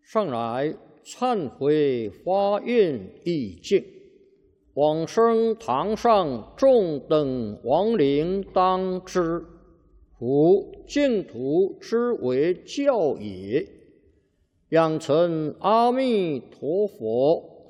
上来忏悔发愿意境，往生堂上众等亡灵当知，夫净土之为教也。养成阿弥陀佛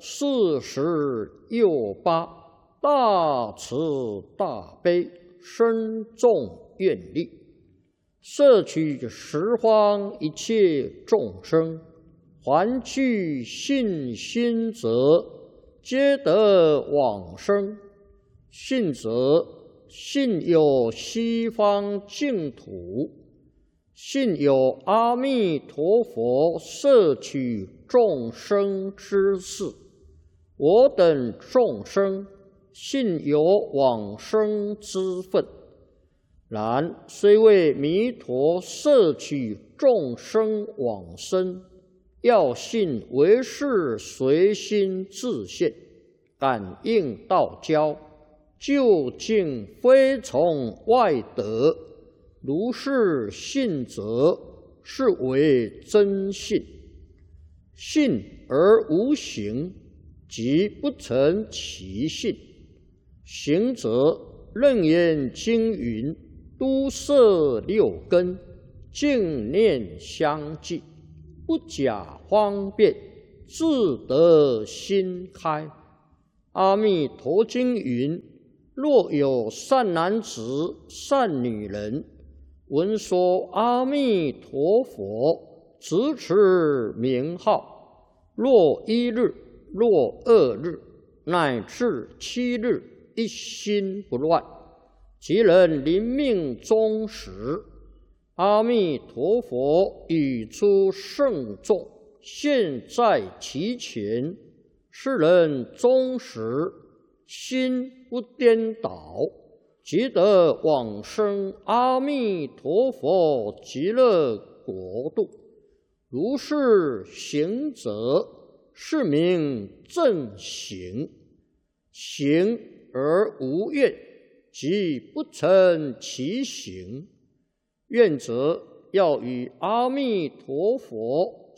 46大慈大悲深重愿力，摄取十方一切众生，还具信心者，皆得往生。信者，信有西方净土，信有阿弥陀佛摄取众生之事。我等众生信有往生之分，然虽为弥陀摄取众生往生，要信唯是随心自现，感应道交，究竟非从外得。如是信者，是为真信。信而无行，即不成其信。行者，楞严经云：都摄六根，净念相继，不假方便，自得心开。阿弥陀经云：若有善男子、善女人，闻说阿弥陀佛，直持名号，若1日，若2日，乃至7日，一心不乱，即能临命终时，阿弥陀佛语出圣众，现在其前，是人终时心不颠倒，即得往生阿弥陀佛极乐国度。如是行者，是名正行。行而无愿，即不成其行。愿者，要与阿弥陀佛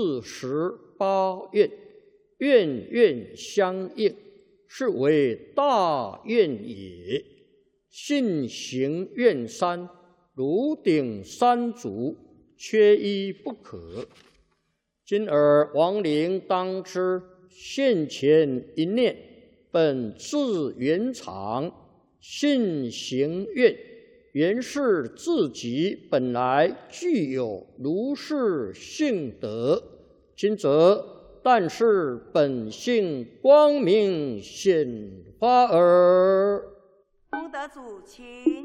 48愿，愿愿相应，是为大愿也。信行愿三，如顶三足，缺一不可。今尔亡灵当知，现前一念，本自圆常，信行愿，原是自己本来具有如是性德。今则但是本性光明显发耳。 功德主，请。